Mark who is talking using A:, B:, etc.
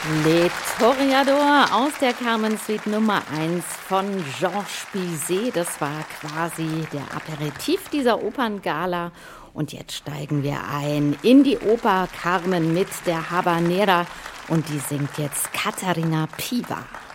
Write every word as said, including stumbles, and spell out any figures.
A: Le Toreador aus der Carmen Suite Nummer eins von Georges Bizet. Das war quasi der Aperitif dieser Operngala. Und jetzt steigen wir ein in die Oper Carmen mit der Habanera. Und die singt jetzt Katharina Piva.